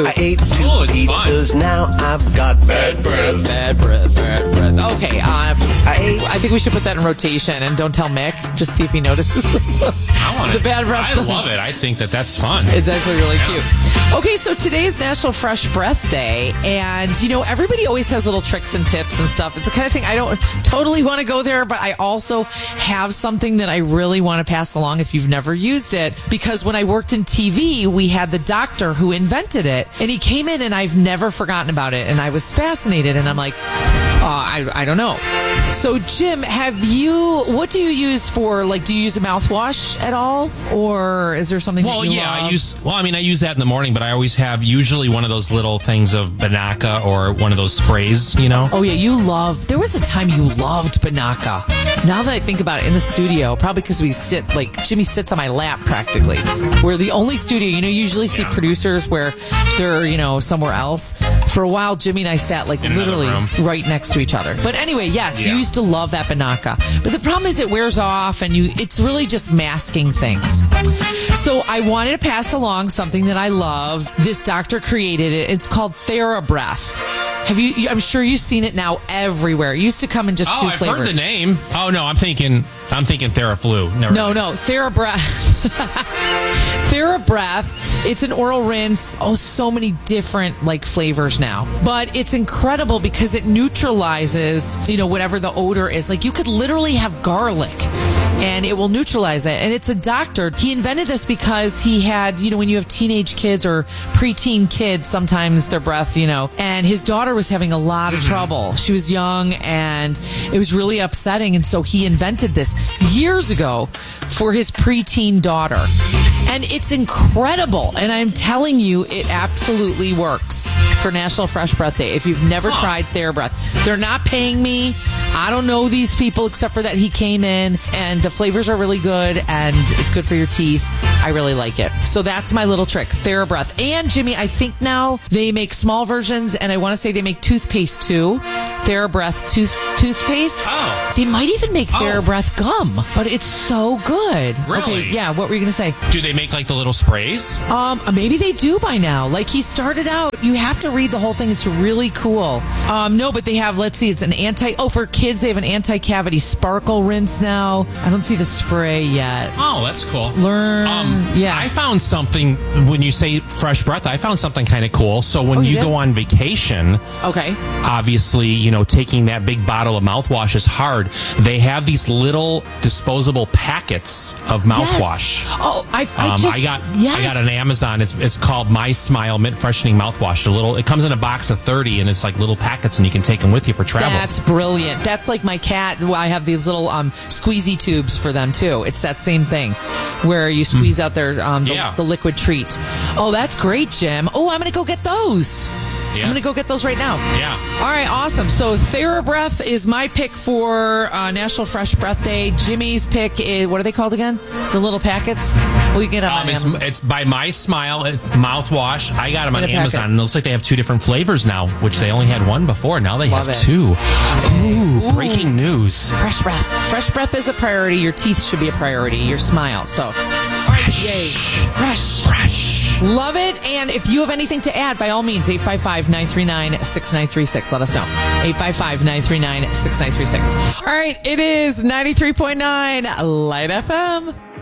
too. I ate two Oh, it's pizzas, fun. now I've got bad breath. Bad breath, bad breath. Okay, I think we should put that in rotation and don't tell Mick. Just see if he notices. I want The bad breath I song. love it. I think that's fun. It's actually really cute. Okay, so today is National Fresh Breath Day, and everybody always has little tricks and tips and stuff. It's the kind of thing I don't totally want to go there, but I also have something that I really want to pass along if you've never used it, because when I worked in TV, we had the doctor who invented it, and he came in, and I've never forgotten about it, and I was fascinated, and I'm like, I don't know. So, Jim, what do you use for, do you use a mouthwash at all? Or is there something that you love? I use that in the morning, but I always have usually one of those little things of Banaka or one of those sprays, Oh, yeah, there was a time you loved Banaka. Now that I think about it, in the studio, probably because Jimmy sits on my lap practically. We're the only studio, you usually see producers where they're, somewhere else. For a while, Jimmy and I sat literally right next to each other. But anyway, yes, you used to love that Banaka. But the problem is it wears off and it's really just masking things. So I wanted to pass along something that I love. This doctor created it. It's called TheraBreath. I'm sure you've seen it now everywhere. It used to come in just two I've flavors. heard the name. Oh no, I'm thinking TheraFlu. No, TheraBreath. TheraBreath. It's an oral rinse. Oh, so many different flavors now. But it's incredible because it neutralizes, whatever the odor is. You could literally have garlic and it will neutralize it. And it's a doctor. He invented this because he had, when you have teenage kids or preteen kids, sometimes their breath, and his daughter was having a lot of trouble. She was young and it was really upsetting. And so he invented this years ago for his preteen daughter. And it's incredible. And I'm telling you, it absolutely works for National Fresh Breath Day. If you've never tried TheraBreath, they're not paying me. I don't know these people except for that he came in, and the flavors are really good and it's good for your teeth. I really like it. So that's my little trick, TheraBreath. And Jimmy, I think now they make small versions, and I want to say they make toothpaste too. TheraBreath toothpaste. Oh. They might even make TheraBreath gum, but it's so good. Really? Okay, yeah, what were you going to say? Do they make the little sprays? Maybe they do by now. He started out, you have to read the whole thing. It's really cool. No, but they have, let's see, it's for kids, they have an anti-cavity sparkle rinse now. I don't see the spray yet. Oh, that's cool. Yeah. I found something, when you say fresh breath, I found something kind of cool. So when you go on vacation, okay, obviously, taking that big bottle of mouthwash is hard. They have these little disposable packets of mouthwash. Yes. Oh, I got on Amazon. It's called My Smile Mint Freshening Mouthwash. It comes in a box of 30, and it's little packets, and you can take them with you for travel. That's brilliant. That's like my cat. I have these little squeezy tubes for them too. It's that same thing where you squeeze out their the liquid treat. Oh, that's great, Jim. Oh, I'm going to go get those. Yeah. I'm going to go get those right now. Yeah. All right, awesome. So TheraBreath is my pick for National Fresh Breath Day. Jimmy's pick is, what are they called again? The little packets? Well, you get them on Amazon. It's by My Smile. It's mouthwash. I got them on Amazon, and it looks like they have 2 different flavors now, which they only had 1 before. Now they have 2. Ooh, breaking news. Fresh breath. Fresh breath is a priority. Your teeth should be a priority. Your smile. So, fresh. Yay. Fresh. Love it. And if you have anything to add, by all means, 855-939-6936. Let us know. 855-939-6936. All right. It is 93.9 Light FM.